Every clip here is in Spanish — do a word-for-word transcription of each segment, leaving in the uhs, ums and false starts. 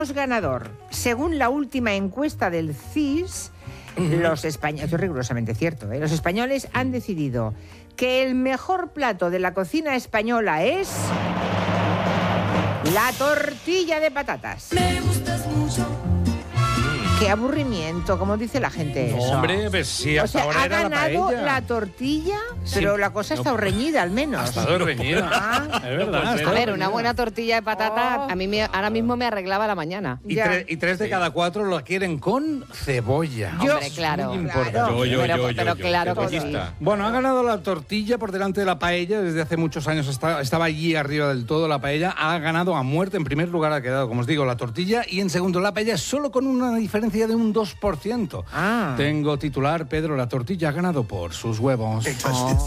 ganador. Según la última encuesta del C I S, uh-huh. los españoles, esto es rigurosamente cierto, ¿eh? Los españoles han decidido que el mejor plato de la cocina española es la tortilla de patatas. Me gustas mucho. Qué aburrimiento, como dice la gente eso. Hombre, pues sí, hasta o sea, ahora ha era ganado la paella. la tortilla, pero sí, la cosa no, está reñida al menos. Ha estado reñida. Ah, es verdad. A ver, una buena tortilla de patata oh. a mí me, ahora mismo me arreglaba la mañana. Y, tre y tres de cada cuatro lo quieren con cebolla. Yo, Hombre, claro. Muy importante. Claro. Yo, yo, pero yo, yo, pero yo, claro yo, que yo. sí. Bueno, ha ganado la tortilla por delante de la paella. Desde hace muchos años está, estaba allí arriba del todo la paella. Ha ganado a muerte. En primer lugar ha quedado, como os digo, la tortilla. Y en segundo la paella, solo con una diferencia de un dos por ciento. Ah. Tengo titular, Pedro, la tortilla ha ganado por sus huevos. Oh.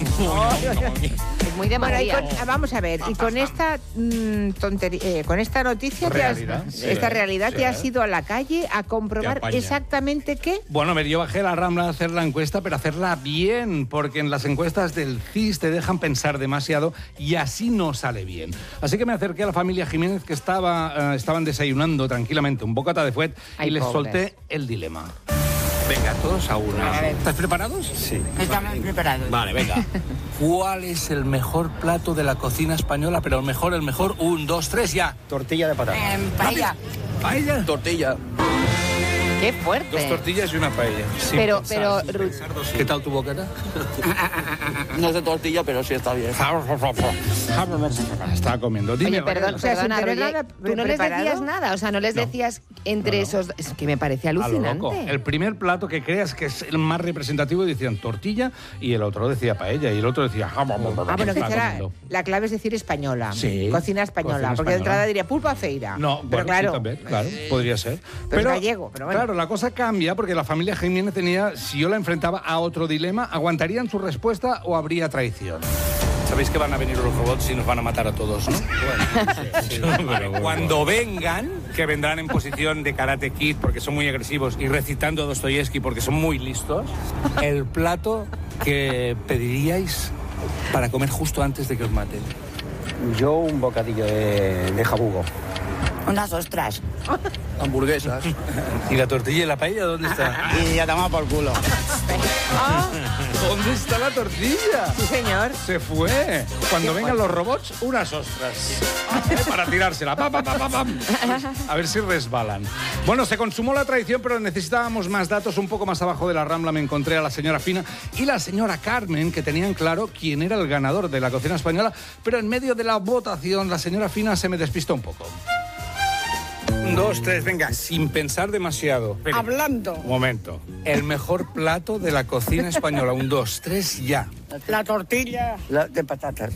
Es muy de bueno, María. con, vamos a ver, y con esta mm, tontería, eh, con esta noticia, realidad, te has, sí, esta realidad sí, te has ido a la calle a comprobar exactamente qué. Bueno, a ver, yo bajé a la Rambla a hacer la encuesta, pero hacerla bien, porque en las encuestas del C I S te dejan pensar demasiado y así no sale bien. Así que me acerqué a la familia Jiménez, que estaba, uh, estaban desayunando tranquilamente un bocata de fuet, y les pobres. solté el dilema. Venga, todos a una. ¿Estás preparados? Sí. Estamos preparados. Vale, venga. ¿Cuál es el mejor plato de la cocina española? Pero el mejor, el mejor. Un, dos, tres, ya. Tortilla de patata. Eh, paella. ¿Paella? Tortilla. Qué fuerte. Dos tortillas y una paella. Sin Pero, pensar, pero, sin Ru- pensar, dos- ¿Qué tal tu bocata? No es de tortilla, pero sí está bien. Estaba comiendo. Dime, Oye, perdón, Raquel. o sea, perdona, sin tener Roger, nada tú no les preparado. decías nada, o sea, no les No. decías entre No, no. esos... Es que me parece A lo alucinante. loco. El primer plato que creas que es el más representativo decían tortilla y el otro decía paella y el otro decía... Ah, Ah, bueno, que será, la clave es decir española. Sí. Cocina española. Cocina porque de española. entrada diría pulpa feira. No, pero bueno, claro. sí, también, claro, podría ser. pero es gallego, pero bueno. Claro, la cosa cambia porque la familia Jiménez tenía, si yo la enfrentaba a otro dilema, ¿aguantarían su respuesta o habría traición? Sabéis que van a venir los robots y nos van a matar a todos, ¿no? Bueno, sí, sí, vale, cuando vengan, que vendrán en posición de Karate Kid porque son muy agresivos y recitando a Dostoyevsky porque son muy listos, el plato que pediríais para comer justo antes de que os maten. Yo un bocadillo de, de jabugo. Unas ostras. Hamburguesas. ¿Y la tortilla y la paella dónde está? Y ya tomamos por culo. Ah, ¿Dónde está la tortilla? sí, señor. Se fue. Cuando vengan los robots, unas ostras. Eh, Para tirársela. Pa, pa, pa, pa, pam. A ver si resbalan. Bueno, se consumó la traición, pero necesitábamos más datos. Un poco más abajo de la Rambla me encontré a la señora Fina y la señora Carmen, que tenían claro quién era el ganador de la cocina española, pero en medio de la votación la señora Fina se me despistó un poco. Un, dos, tres, venga, sin pensar demasiado. Espera. Hablando. Un momento. El mejor plato de la cocina española. Un, dos, tres, ya. La tortilla. La de patatas.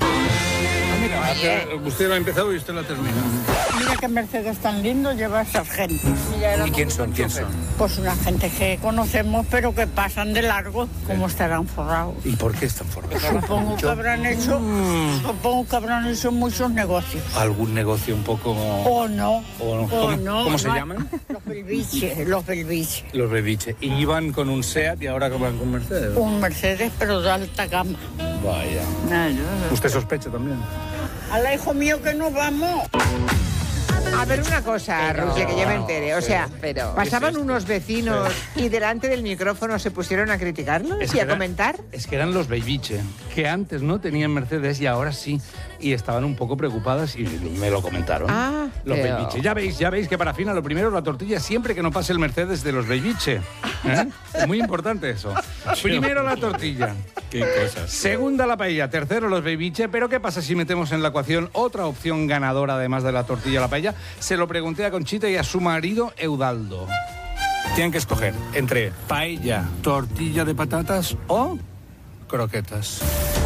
Mira, usted lo ha empezado y usted lo ha terminado. Mira qué Mercedes tan lindo lleva esas gentes. Mira, ¿Y quién son? ¿Quién son? Pues una gente que conocemos, pero que pasan de largo. ¿Cómo estarán forrados? ¿Y por qué están formados? Supongo que habrán hecho, supongo que habrán hecho muchos negocios. ¿Algún negocio un poco...? O no. ¿O no? o ¿Cómo, no, cómo se no. llaman? Los belviches, los belviches. Los bebiches. Y iban con un SEAT y ahora van con Mercedes. Un Mercedes, pero de alta gama. Vaya. ¿Usted sospecha también? Al hijo mío que nos vamos. A ver, una cosa, Pero- Rusia, que ya me entere. O sea, pero- pasaban ¿qué es esto? unos vecinos y delante del micrófono se pusieron a criticarlos Es y que a eran- comentar. Es que eran los bebiche, que antes no tenían Mercedes y ahora sí. Y estaban un poco preocupadas y me lo comentaron. Ah, los pero- bebiche. Ya veis, ya veis que para Fina lo primero la tortilla siempre que no pase el Mercedes de los bebiche. ¿Eh? Es muy importante eso. Primero la tortilla. Qué cosas. Segunda la paella, tercero los bebiche, pero ¿qué pasa si metemos en la ecuación otra opción ganadora además de la tortilla y la paella? Se lo pregunté a Conchita y a su marido Eudaldo. Tienen que escoger entre paella, tortilla de patatas o croquetas.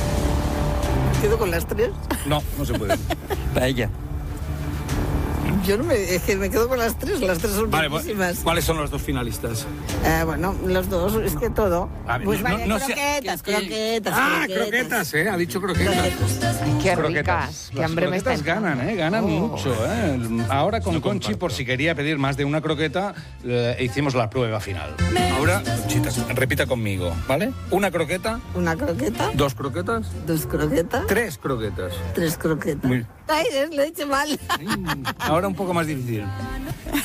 ¿Quedo con las tres? No, no se puede. Paella. Yo no me... Es que me quedo con las tres. Las tres son Vale, buenísimas. ¿cuáles son los dos finalistas? Eh, bueno, los dos, es que todo. A ver, Pues no- vale, no sé- croquetas, ¿qué- qué? croquetas, Ah, croquetas, ¿eh? Ha dicho croquetas. Ay, qué Croquetas. ricas. Qué Las hambre me está croquetas ganan, ¿eh? Ganan Oh. mucho, ¿eh? Ahora con No Conchi, comparto. por si quería pedir más de una croqueta, eh, hicimos la prueba final. Ahora, Conchita, repita conmigo, ¿vale? Una croqueta, Una croqueta, dos croquetas, dos croquetas, tres croquetas. tres croquetas. Muy- Ay, lo he hecho mal. Ahora un poco más difícil.